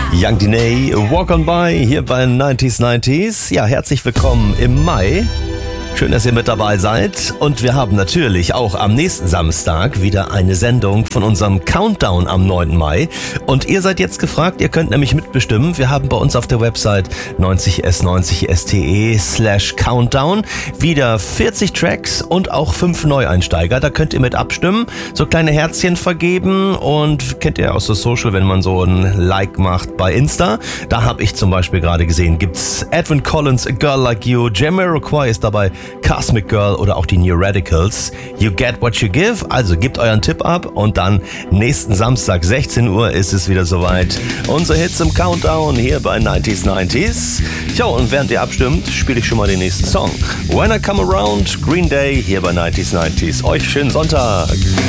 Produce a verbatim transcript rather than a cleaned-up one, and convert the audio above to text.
Young Diney, Walk On By, hier bei neunzig neunzig. Ja, herzlich willkommen im Mai. Schön, dass ihr mit dabei seid. Und wir haben natürlich auch am nächsten Samstag wieder eine Sendung von unserem Countdown am neunten Mai. Und ihr seid jetzt gefragt, ihr könnt nämlich mitbestimmen. Wir haben bei uns auf der Website neunzig s neunzig s t e slash countdown wieder vierzig Tracks und auch fünf Neueinsteiger. Da könnt ihr mit abstimmen, so kleine Herzchen vergeben. Und kennt ihr aus der Social, wenn man so ein Like macht bei Insta. Da habe ich zum Beispiel gerade gesehen, gibt's Edwin Collins, A Girl Like You, Jamiroquai ist dabei, Cosmic Girl oder auch die New Radicals. You get what you give. Also gebt euren Tipp ab und dann nächsten Samstag sechzehn Uhr ist es wieder soweit. Unsere Hits im Countdown hier bei neunzig neunzig. Tja, und während ihr abstimmt, spiele ich schon mal den nächsten Song. When I Come Around, Green Day hier bei neunzig neunzig. Euch schönen Sonntag.